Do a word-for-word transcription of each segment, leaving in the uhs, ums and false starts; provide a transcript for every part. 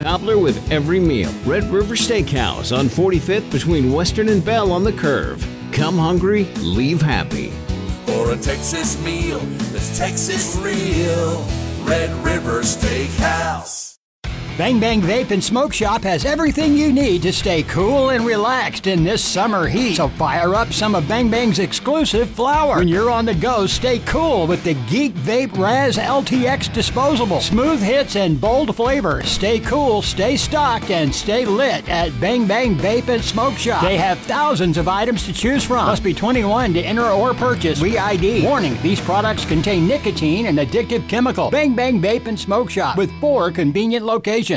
toppler with every meal. Red River Steakhouse on forty-fifth between Western and Bell on the Curve. Come hungry, leave happy. For a Texas meal that's Texas real. Red River Steakhouse. Bang Bang Vape and Smoke Shop has everything you need to stay cool and relaxed in this summer heat. So fire up some of Bang Bang's exclusive flower. When you're on the go, stay cool with the Geek Vape Raz L T X disposable. Smooth hits and bold flavor. Stay cool, stay stocked, and stay lit at Bang Bang Vape and Smoke Shop. They have thousands of items to choose from. Must be twenty-one to enter or purchase. We I D. Warning, these products contain nicotine and addictive chemical. Bang Bang Vape and Smoke Shop with four convenient locations.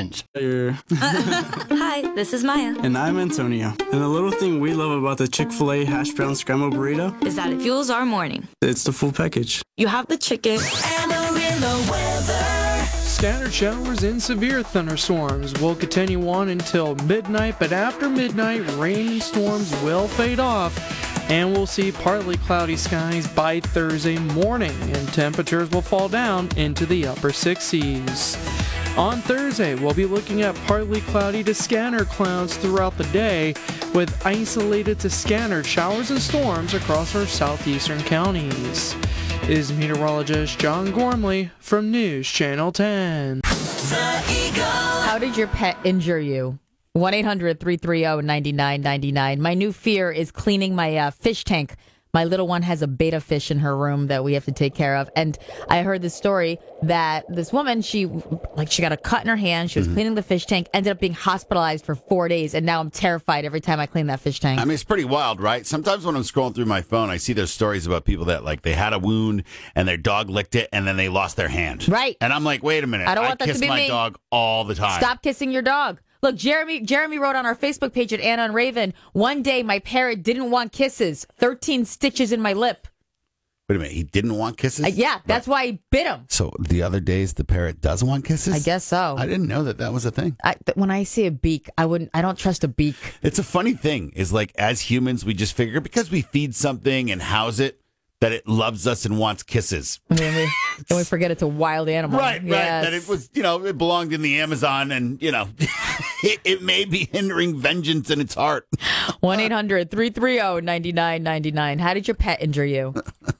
Hi, this is Maya. And I'm Antonio. And the little thing we love about the Chick-fil-A hash brown scrambled burrito is that it fuels our morning. It's the full package. You have the chicken. Amarillo weather. Scattered showers and severe thunderstorms will continue on until midnight, but after midnight, rain and storms will fade off, and we'll see partly cloudy skies by Thursday morning, and temperatures will fall down into the upper sixties. On Thursday, we'll be looking at partly cloudy to scattered clouds throughout the day, with isolated to scattered showers and storms across our southeastern counties. Is meteorologist John Gormley from News Channel ten. The Eagle. How did your pet injure you? one eight hundred three three zero nine nine nine nine. My new fear is cleaning my uh, fish tank. My little one has a betta fish in her room that we have to take care of. And I heard this story that this woman, she like she got a cut in her hand. She was mm-hmm. cleaning the fish tank, ended up being hospitalized for four days. And now I'm terrified every time I clean that fish tank. I mean, it's pretty wild, right? Sometimes when I'm scrolling through my phone, I see those stories about people that like they had a wound and their dog licked it and then they lost their hand. Right. And I'm like, wait a minute. I don't want I that kiss to be my me. dog all the time. Stop kissing your dog. Look, Jeremy Jeremy wrote on our Facebook page at Anna and Raven, one day my parrot didn't want kisses. thirteen stitches in my lip. Wait a minute. He didn't want kisses? Uh, yeah, that's right. why he bit him. So the other days the parrot doesn't want kisses? I guess so. I didn't know that that was a thing. I, th- when I see a beak, I wouldn't. I don't trust a beak. It's a funny thing is like as humans, we just figure because we feed something and house it, that it loves us and wants kisses. I mean, we, then we forget it's a wild animal. Right, right. Yes. That it was, you know, it belonged in the Amazon and, you know, it, it may be hindering vengeance in its heart. one eight hundred three three zero nine nine nine nine. How did your pet injure you?